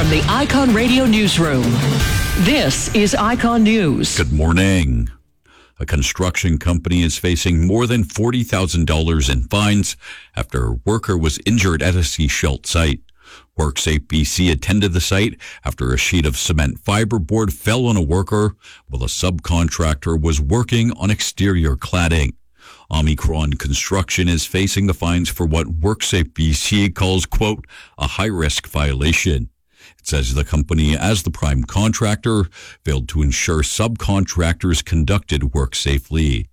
from the Icon Radio Newsroom. This is Icon News. Good morning. A construction company is facing more than $40,000 in fines after a worker was injured at a Seashelt site. WorkSafe BC attended the site after a sheet of cement fiberboard fell on a worker while a subcontractor was working on exterior cladding. Omicron Construction is facing the fines for what WorkSafe BC calls, quote, a high-risk violation. It says the company, as the prime contractor, failed to ensure subcontractors conducted work safely.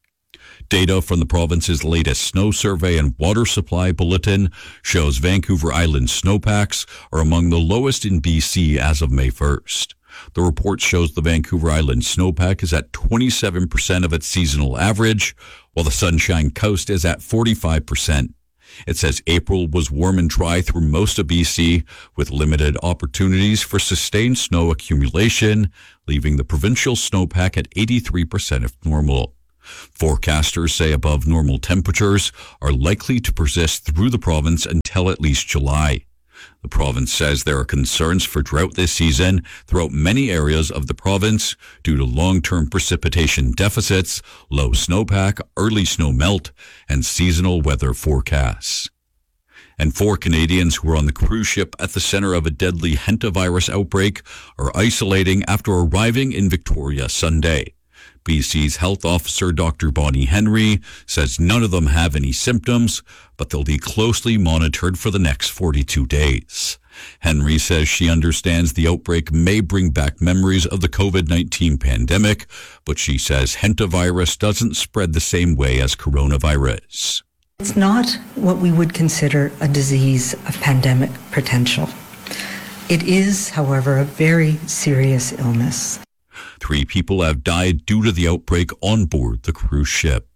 Data from the province's latest snow survey and water supply bulletin shows Vancouver Island snowpacks are among the lowest in BC as of May 1st. The report shows the Vancouver Island snowpack is at 27% of its seasonal average, while the Sunshine Coast is at 45%. It says April was warm and dry through most of BC, with limited opportunities for sustained snow accumulation, leaving the provincial snowpack at 83% of normal. Forecasters say above normal temperatures are likely to persist through the province until at least July. The province says there are concerns for drought this season throughout many areas of the province due to long-term precipitation deficits, low snowpack, early snow melt, and seasonal weather forecasts. And 4 Canadians who were on the cruise ship at the center of a deadly hantavirus outbreak are isolating after arriving in Victoria Sunday. BC's health officer, Dr. Bonnie Henry, says none of them have any symptoms, but they'll be closely monitored for the next 42 days. Henry says she understands the outbreak may bring back memories of the COVID-19 pandemic, but she says hantavirus doesn't spread the same way as coronavirus. It's not what we would consider a disease of pandemic potential. It is, however, a very serious illness. 3 people have died due to the outbreak on board the cruise ship.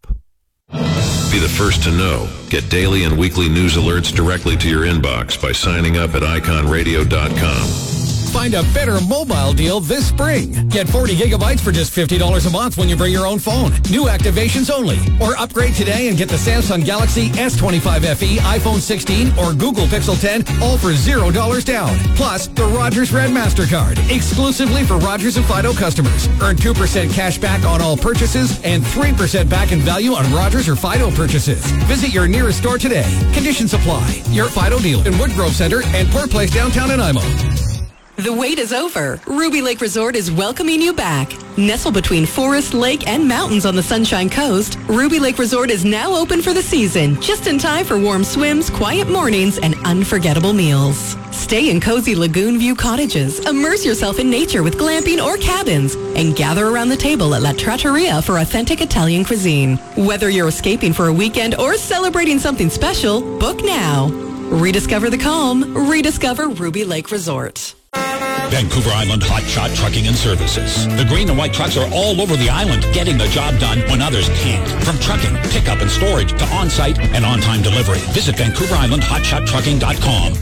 Be the first to know. Get daily and weekly news alerts directly to your inbox by signing up at iconradio.com. Find a better mobile deal this spring. Get 40 gigabytes for just $50 a month when you bring your own phone. New activations only. Or upgrade today and get the Samsung Galaxy S25 FE, iPhone 16, or Google Pixel 10, all for $0 down. Plus, the Rogers Red MasterCard, exclusively for Rogers and Fido customers. Earn 2% cash back on all purchases and 3% back in value on Rogers or Fido purchases. Visit your nearest store today. Conditions apply. Your Fido deal in Woodgrove Center and Port Place downtown Nanaimo. The wait is over. Ruby Lake Resort is welcoming you back. Nestled between forest, lake, and mountains on the Sunshine Coast, Ruby Lake Resort is now open for the season, just in time for warm swims, quiet mornings, and unforgettable meals. Stay in cozy lagoon view cottages, immerse yourself in nature with glamping or cabins, and gather around the table at La Trattoria for authentic Italian cuisine. Whether you're escaping for a weekend or celebrating something special, book now. Rediscover the calm. Rediscover Ruby Lake Resort. Vancouver Island Hot Shot Trucking and Services. The green and white trucks are all over the island, getting the job done when others can't. From trucking, pickup, and storage to on-site and on-time delivery. Visit VancouverislandHotShotTrucking.com.